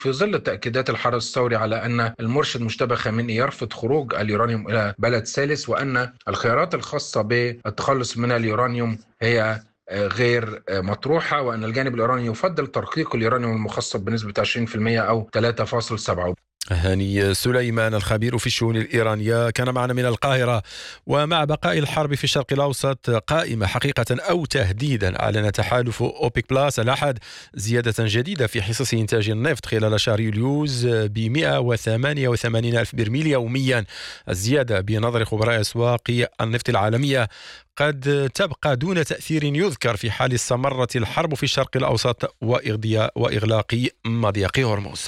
في ظل تأكيدات الحرس الثوري على أن المرشد مجتبى خامنئي يرفض خروج اليورانيوم إلى بلد ثالث، وأن الخيارات الخاصة بالتخلص من اليورانيوم هي غير مطروحة، وأن الجانب الإيراني يفضل ترقيق اليورانيوم المخصب بنسبة 20% أو 3.7. هاني سليمان الخبير في الشؤون الإيرانية كان معنا من القاهرة. ومع بقاء الحرب في الشرق الأوسط قائمة حقيقة أو تهديدا، أعلن تحالف أوبك بلاس الأحد زيادة جديدة في حصص إنتاج النفط خلال شهر يوليوز ب 188 ألف برميل يوميا. الزيادة بنظر خبراء أسواق النفط العالمية قد تبقى دون تأثير يذكر في حال استمرت الحرب في الشرق الأوسط وإغلاق مضيق هرمز.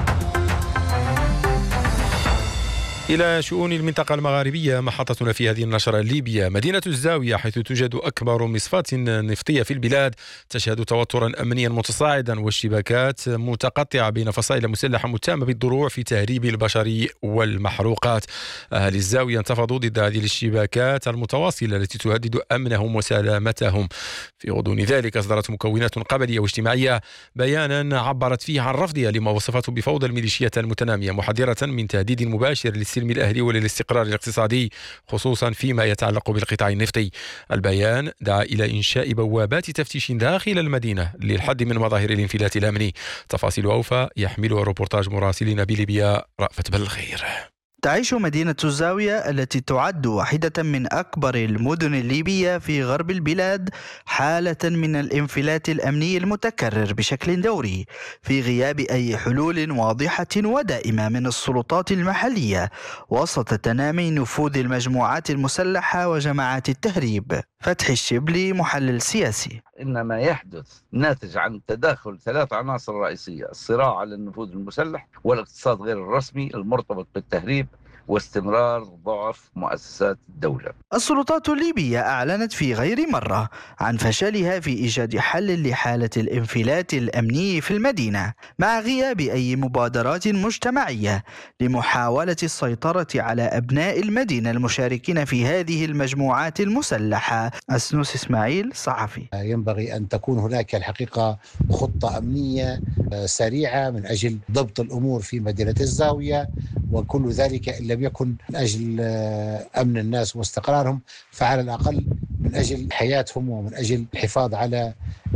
إلى شؤون المنطقة المغاربية، محطتنا في هذه النشرة ليبيا. مدينة الزاوية حيث توجد أكبر مصفاة نفطية في البلاد تشهد توترا أمنيا متصاعدا واشتباكات متقطعة بين فصائل مسلحة متهمة بالدروع في تهريب البشر والمحروقات. أهل الزاوية انتفضوا ضد هذه الاشتباكات المتواصلة التي تهدد أمنهم وسلامتهم. في غضون ذلك أصدرت مكونات قبلية واجتماعية بيانا عبرت فيه عن رفضها لما وصفته بفوضى الميليشيات المتنامية، محذرة من تهديد مباشر للسلم الأهلي وللاستقرار الاقتصادي خصوصا فيما يتعلق بالقطاع النفطي. البيان دعا إلى إنشاء بوابات تفتيش داخل المدينة للحد من مظاهر الانفلات الأمني. تفاصيل أوفى يحملها روبورتاج مراسلين بليبيا رأفت بالخير. تعيش مدينة الزاوية التي تعد واحدة من أكبر المدن الليبية في غرب البلاد حالة من الانفلات الأمني المتكرر بشكل دوري في غياب أي حلول واضحة ودائمة من السلطات المحلية، وسط تنامي نفوذ المجموعات المسلحة وجماعات التهريب. فتحي الشبلي محلل سياسي: إن ما يحدث ناتج عن تداخل ثلاث عناصر رئيسية: الصراع على النفوذ المسلح، والاقتصاد غير الرسمي المرتبط بالتهريب، واستمرار ضعف مؤسسات الدولة. السلطات الليبية أعلنت في غير مرة عن فشلها في إيجاد حل لحالة الانفلات الأمني في المدينة، مع غياب أي مبادرات مجتمعية لمحاولة السيطرة على أبناء المدينة المشاركين في هذه المجموعات المسلحة. أسنوس إسماعيل صحفي: ينبغي أن تكون هناك الحقيقة خطة أمنية سريعة من أجل ضبط الأمور في مدينة الزاوية، وكل ذلك إن لم يكن من أجل أمن الناس واستقرارهم فعلى الأقل من أجل حياتهم ومن أجل الحفاظ على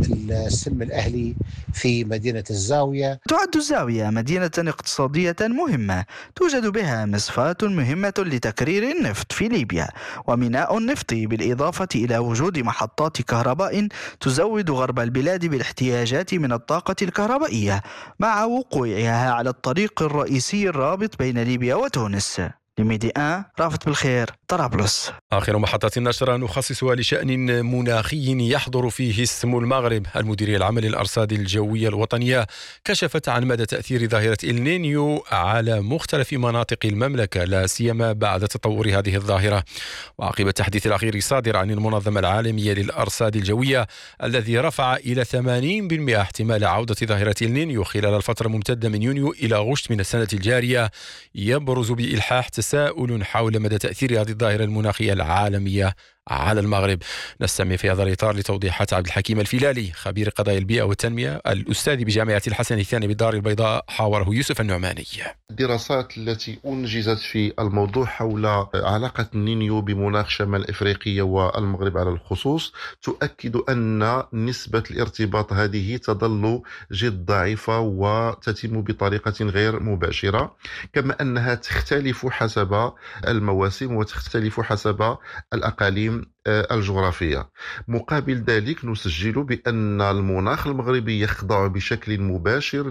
السلم الأهلي في مدينة الزاوية. تعد الزاوية مدينة اقتصادية مهمة، توجد بها مصفاة مهمة لتكرير النفط في ليبيا وميناء نفطي، بالإضافة إلى وجود محطات كهرباء تزود غرب البلاد بالاحتياجات من الطاقة الكهربائية، مع وقوعها على الطريق الرئيسي الرابط بين ليبيا وتونس. لميدي رافت بالخير، طرابلس. آخر محطة النشرة نخصصها لشأن مناخي يحضر فيه اسم المغرب. المديرية العامة للأرصاد الجوية الوطنية كشفت عن مدى تأثير ظاهرة النينيو على مختلف مناطق المملكة، لا سيما بعد تطور هذه الظاهرة. وعقب التحديث الأخير صادر عن المنظمة العالمية للأرصاد الجوية الذي رفع إلى 80% احتمال عودة ظاهرة النينيو خلال الفترة الممتدة من يونيو إلى غشت من السنة الجارية، يبرز بإلحاح تساؤل حول مدى تأثير هذه الظاهرة المناخية العالمية على المغرب. نستمع في هذا الإطار لتوضيحات عبد الحكيم الفلالي خبير قضايا البيئة والتنمية الأستاذ بجامعة الحسن الثاني بالدار البيضاء، حاوره يوسف النعماني. الدراسات التي أنجزت في الموضوع حول علاقة النينيو بمناخ شمال إفريقيا والمغرب على الخصوص تؤكد أن نسبة الارتباط هذه تظل جد ضعيفة وتتم بطريقة غير مباشرة، كما أنها تختلف حسب المواسم وتختلف حسب الأقاليم الجغرافية. مقابل ذلك نسجل بأن المناخ المغربي يخضع بشكل مباشر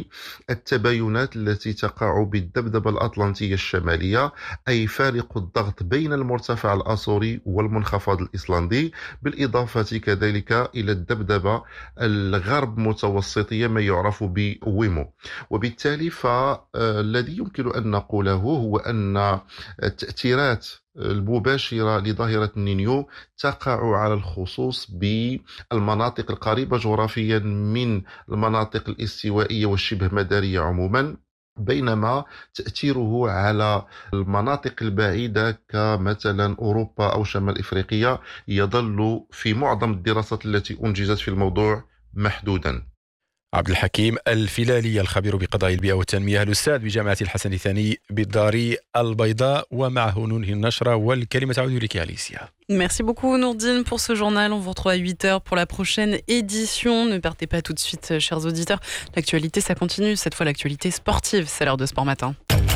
للتباينات التي تقع بالذبذبة الأطلنطية الشمالية، أي فارق الضغط بين المرتفع الآسوري والمنخفض الإسلندي، بالإضافة كذلك إلى الذبذبة الغرب متوسطية ما يعرف بويمو. وبالتالي فالذي يمكن أن نقوله هو أن التأثيرات المباشرة لظاهرة النينيو تقع على الخصوص بالمناطق القريبة جغرافيا من المناطق الاستوائية والشبه مدارية عموما، بينما تأثيره على المناطق البعيدة كمثلا أوروبا أو شمال إفريقيا يظل في معظم الدراسات التي أنجزت في الموضوع محدودا. عبد الحكيم الفلالي الخبير بقضايا البيئة والتنمية، الأستاذ بجامعة الحسن الثاني بالدار البيضاء، ومعه ننهي النشرة والكلمة تعود لك أليسيا. Merci beaucoup Nourdine pour ce journal. On vous retrouve à 8h pour la prochaine édition. Ne partez pas tout de suite, chers auditeurs. L'actualité, ça continue. Cette fois, l'actualité sportive. C'est l'heure de Sport Matin.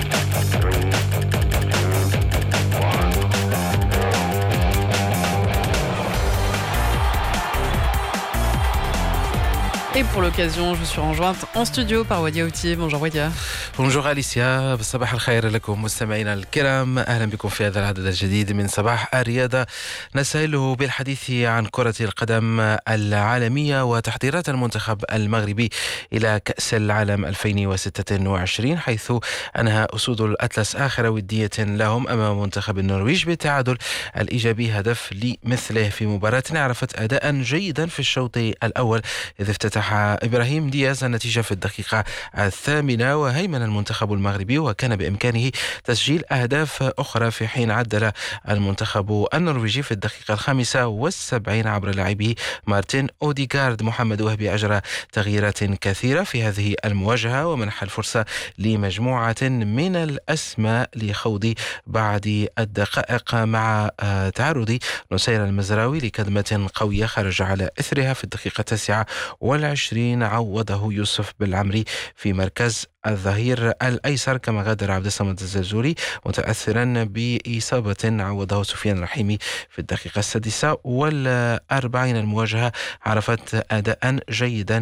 Et pour l'occasion, je suis rejointe en studio par Wadia Outi. Bonjour Wadia. Bonjour Alicia, صباح الخير لكم مستمعينا الكرام. أهلا بكم في هذا العدد الجديد من صباح الرياضة، نستهله بالحديث عن كرة القدم العالمية وتحضيرات المنتخب المغربي إلى كأس العالم 2026، حيث أنهى أسود الأطلس آخر ودية لهم أمام منتخب النرويج بالتعادل الإيجابي هدف لمثله في مباراة عرفت أداء جيدا في الشوط الأول، إذ افتتح إبراهيم دياز النتيجة في الدقيقة 8 وهيمن المنتخب المغربي، وكان بإمكانه تسجيل أهداف أخرى في حين عدل المنتخب النرويجي في الدقيقة 75 عبر لاعبه مارتين أوديغارد. محمد وهبي أجرى تغييرات كثيرة في هذه المواجهة ومنح الفرصة لمجموعة من الأسماء لخوض بعض الدقائق مع تعرض نصير المزراوي لكدمة قوية خرج على إثرها في الدقيقة 29 عوضه يوسف بالعمري في مركز الظهير الأيسر، كما غادر عبد الصمد الزلزولي متأثرا بإصابة عوضه سفيان رحيمي في الدقيقة 46. المواجهة عرفت أداء جيدا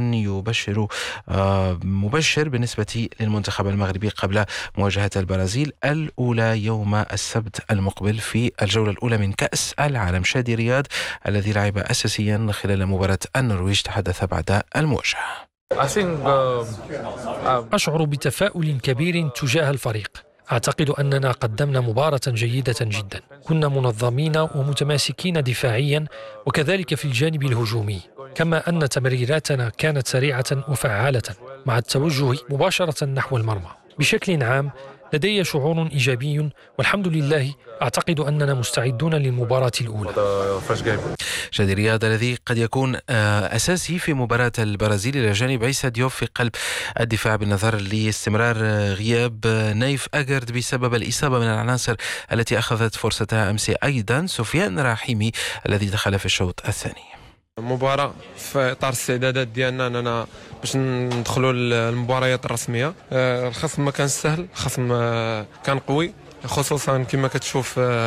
مبشر بالنسبة للمنتخب المغربي قبل مواجهة البرازيل الأولى يوم السبت المقبل في الجولة الأولى من كأس العالم. شادي رياض الذي لعب أساسيا خلال مباراة النرويج تحدث بعد المواجهة. أشعر بتفاؤل كبير تجاه الفريق. أعتقد أننا قدمنا مباراة جيدة جدا، كنا منظمين ومتماسكين دفاعيا وكذلك في الجانب الهجومي، كما أن تمريراتنا كانت سريعة وفعالة مع التوجه مباشرة نحو المرمى. بشكل عام لدي شعور إيجابي والحمد لله. أعتقد أننا مستعدون للمباراة الأولى. شادي رياض الذي قد يكون أساسي في مباراة البرازيل إلى جانب عيسى ديوف في قلب الدفاع، بالنظر لاستمرار غياب نايف أجرد بسبب الإصابة من العناصر التي أخذت فرصتها أمس أيضا سفيان رحيمي الذي دخل في الشوط الثاني. مباراة في إطار الاستعدادات ديالنا أننا باش ندخلوا المباريات الرسمية. الخصم ما كان سهل، الخصم كان قوي، خصوصا كما كتشوف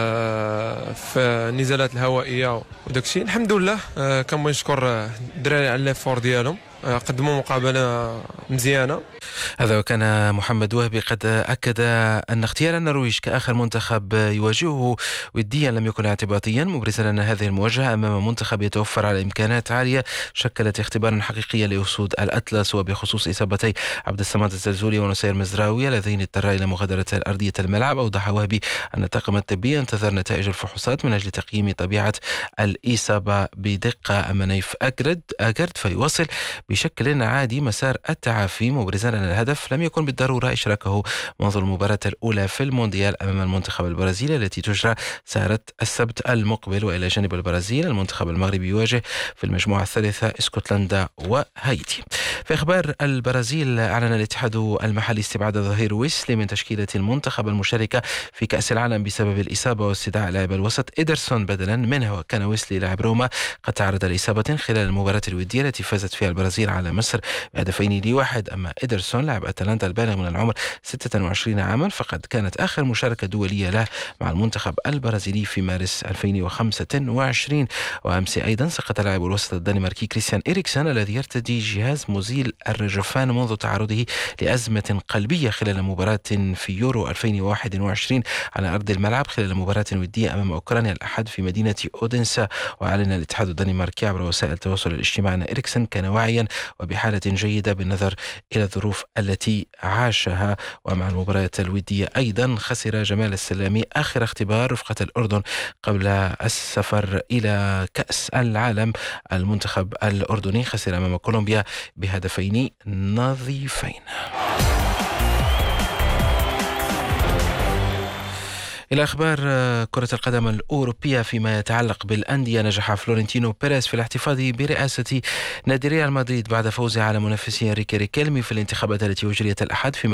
في النزالات الهوائية وداكشي. الحمد لله كنبغي نشكر الدراري على ليفور ديالهم، قدموا مقابلة مزيانة. هذا وكان محمد وهبي قد أكد أن اختيار النرويج كآخر منتخب يواجهه وديا لم يكن اعتباطيا، مبرزا أن هذه المواجهة أمام منتخب يتوفر على إمكانات عالية شكلت اختبارا حقيقيا لأسود الأطلس، وبخصوص إصابتي عبد الصمد الزلزولي ونصير مزراوي اللذين اضطرا إلى مغادرة أرضية الملعب. أوضح وهبي أن الطاقم الطبي انتظر نتائج الفحوصات من أجل تقييم طبيعة الإصابة بدقة. أما نايف أجرد فيواصل بشكل عادي مسار التعافي، مبرزا أن الهدف لم يكن بالضرورة إشراكه منذ المباراة الأولى في المونديال أمام المنتخب البرازيلي التي تجرى سهرة السبت المقبل. وإلى جانب البرازيل المنتخب المغربي يواجه في المجموعة الثالثة اسكتلندا وهايتي. في أخبار البرازيل، أعلن الاتحاد المحلي استبعاد ظهير ويسلي من تشكيلة المنتخب المشاركة في كأس العالم بسبب الإصابة واستدعاء لاعب الوسط إيدرسون بدلا منه. وكان ويسلي لاعب روما قد تعرض لإصابة خلال المباراة الودية التي فازت فيها البرازيل على مصر ب2-1. أما إيدرسون لاعب أتلانتا البالغ من العمر 26 عاما فقد كانت آخر مشاركة دولية له مع المنتخب البرازيلي في مارس 2025. وأمس أيضا سقط لاعب الوسط الدنماركي كريستيان إريكسن الذي يرتدي جهاز مزيل الرجفان منذ تعرضه لأزمة قلبية خلال مباراة في يورو 2021 على أرض الملعب خلال مباراة ودية أمام أوكرانيا الأحد في مدينة أودنسا. وأعلن الاتحاد الدنماركي عبر وسائل التواصل الاجتماعي أن إريكسن كان واعيا وبحالة جيدة بالنظر إلى الظروف التي عاشها. ومع المباريات الودية أيضا خسر جمال السلامي آخر اختبار رفقة الأردن قبل السفر إلى كأس العالم. المنتخب الأردني خسر أمام كولومبيا بهدفين نظيفين. إلى أخبار كرة القدم الأوروبية فيما يتعلق بالأندية، نجح فلورنتينو بيريز في الاحتفاظ برئاسة نادي ريال مدريد بعد فوزه على منافسيه ريكي ريكيلمي في الانتخابات التي أجريت الأحد في